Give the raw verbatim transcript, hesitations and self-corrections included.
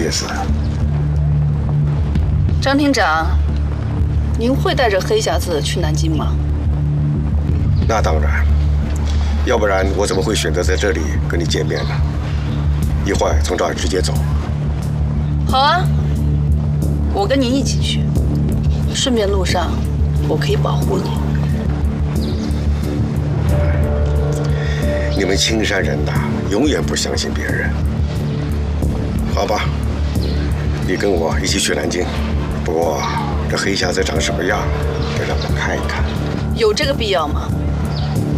意思？ 张厅长，您会带着黑匣子去南京吗？ 那当然，要不然我怎么会选择在这里跟你见面呢？一会儿从这儿直接走。 好啊，我跟您一起去，顺便路上我可以保护你。 你们青山人呐，永远不相信别人。好吧，你跟我一起去南京。不过这黑匣子长什么样，得让我看一看。 有这个必要吗？